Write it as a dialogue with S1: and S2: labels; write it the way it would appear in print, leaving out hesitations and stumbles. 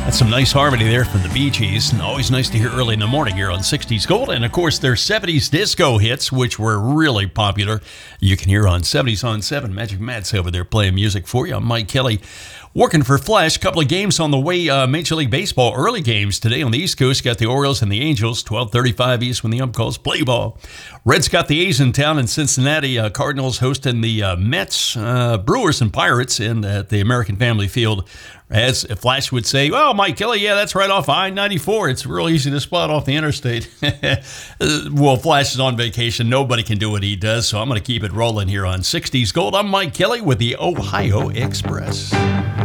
S1: That's some nice harmony there from the Bee Gees, and always nice to hear early in the morning here on 60s Gold. And of course, their 70s disco hits, which were really popular, you can hear on 70s on 7. Magic Matt's over there playing music for you. I'm Mike Kelly, working for Flash. Couple of games on the way. Major League Baseball early games today on the East Coast. Got the Orioles and the Angels, 12:35 East when the ump calls play ball. Reds got the A's in town in Cincinnati. Cardinals hosting the Mets, Brewers, and Pirates at the American Family Field. As Flash would say, well, Mike Kelly, yeah, that's right off I-94. It's real easy to spot off the interstate. Well, Flash is on vacation. Nobody can do what he does, so I'm going to keep it rolling here on 60s Gold. I'm Mike Kelly with the Ohio Express.